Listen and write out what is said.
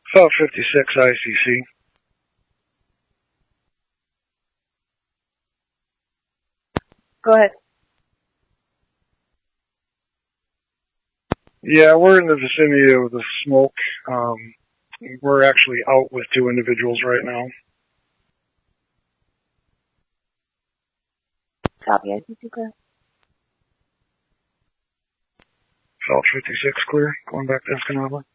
South 56 ICC. Go ahead. Yeah, we're in the vicinity of the smoke. We're actually out with 2 individuals right now. Copy, ICC clear. South 56 clear, going back to Escanaba.